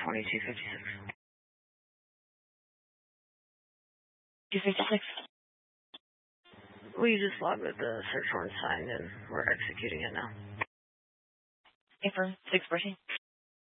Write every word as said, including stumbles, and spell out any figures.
twenty-two fifty-six. two fifty-six. We just logged with the search warrant signed, and we're executing it now. Confirm. six fourteen.